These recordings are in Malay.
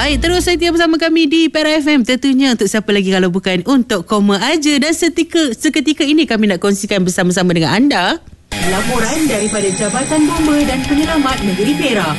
Baik, terus setia bersama kami di Perak FM. Tentunya untuk siapa lagi kalau bukan untuk Koma Aja. Dan seketika ini kami nak kongsikan bersama-sama dengan anda laporan daripada Jabatan Bomba dan Penyelamat Negeri Perak.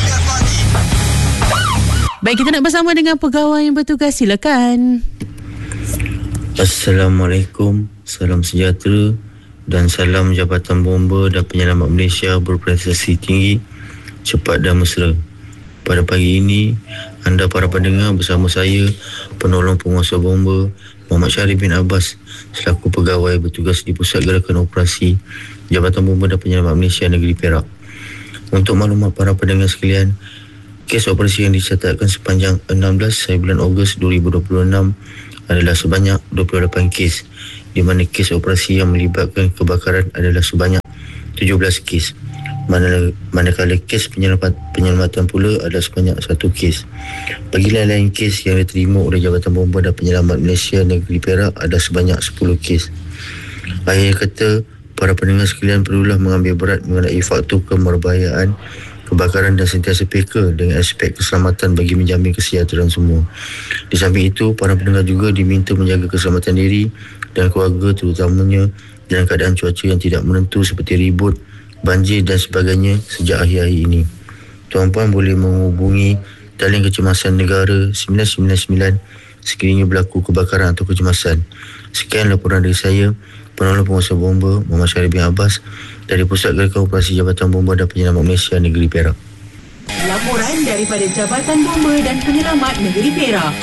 Baik, kita nak bersama dengan pegawai yang bertugas. Silakan. Assalamualaikum, salam sejahtera dan salam Jabatan Bomba dan Penyelamat Malaysia berprestasi tinggi, cepat dan mesra. Pada pagi ini, anda para pendengar bersama saya, penolong penguasa bomba Muhammad Syarif bin Abbas selaku pegawai bertugas di Pusat Gerakan Operasi Jabatan Bomba dan Penyelamat Malaysia Negeri Perak. Untuk maklumat para pendengar sekalian, kes operasi yang dicatatkan sepanjang 16 bulan Ogos 2026 adalah sebanyak 28 kes, di mana kes operasi yang melibatkan kebakaran adalah sebanyak 17 kes. Manakala kes penyelamatan pula adalah sebanyak 1 kes. Bagi lain-lain kes yang diterima oleh Jabatan Bomba dan Penyelamat Malaysia Negeri Perak ada sebanyak 10 kes. Akhir kata, para pendengar sekalian perlulah mengambil berat mengenai faktor kemerbahayaan kebakaran dan sentiasa peka dengan aspek keselamatan bagi menjamin kesihatan semua. Di samping itu, para pendengar juga diminta menjaga keselamatan diri dan keluarga, terutamanya dalam keadaan cuaca yang tidak menentu seperti ribut, banjir dan sebagainya sejak akhir-akhir ini. Tuan-puan boleh menghubungi talian kecemasan negara 999 sekiranya berlaku kebakaran atau kecemasan. Sekian laporan dari saya, penolong penguasa bomba Muhammad Syarif bin Abbas dari Pusat Gerakan Operasi Jabatan Bomba dan Penyelamat Malaysia Negeri Perak. Laporan daripada Jabatan Bomba dan Penyelamat Negeri Perak.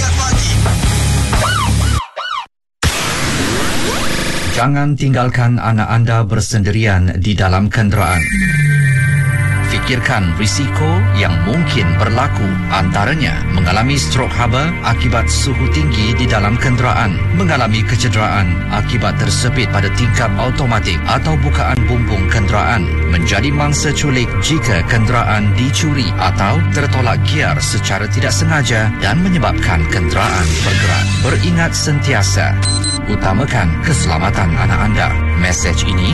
Jangan tinggalkan anak anda bersendirian di dalam kenderaan. Fikirkan risiko yang mungkin berlaku, antaranya mengalami strok haba akibat suhu tinggi di dalam kenderaan, mengalami kecederaan akibat tersepit pada tingkap automatik atau bukaan bumbung kenderaan, menjadi mangsa culik jika kenderaan dicuri atau tertolak giar secara tidak sengaja dan menyebabkan kenderaan bergerak. Beringat sentiasa, utamakan keselamatan anak anda. Mesej ini